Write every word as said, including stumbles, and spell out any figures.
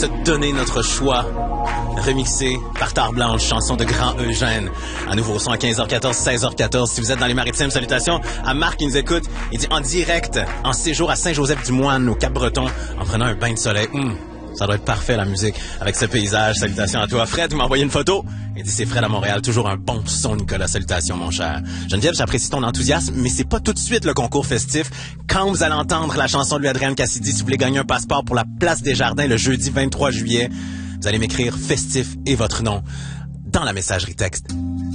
Se donner notre choix. Remixé par Tare Blanche, chanson de Grand Eugène. À nouveau au son à quinze heures quatorze, seize heures quatorze. Si vous êtes dans les Maritimes, salutations à Marc qui nous écoute. Il dit en direct, en séjour à Saint-Joseph-du-Moine, au Cap-Breton, en prenant un bain de soleil. Hum, ça doit être parfait la musique avec ce paysage. Salutations à toi. Fred m'a envoyé une photo. Il dit c'est Fred à Montréal, toujours un bon son Nicolas. Salutations mon cher. Geneviève, j'apprécie ton enthousiasme, mais c'est pas tout de suite le concours festif. Quand vous allez entendre la chanson de Adrienne Cassidy, si vous voulez gagner un passeport pour la Place des Jardins le jeudi vingt-trois juillet, vous allez m'écrire festif et votre nom dans la messagerie texte.